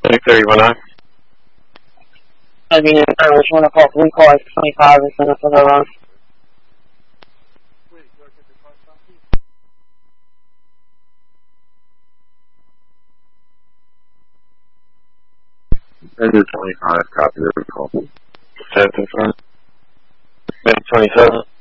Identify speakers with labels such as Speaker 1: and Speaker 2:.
Speaker 1: 631 on.
Speaker 2: I mean, I was want to call blue car 25 and send us another run.
Speaker 3: Ender 25, copy the recall.
Speaker 1: 7 in front. 27.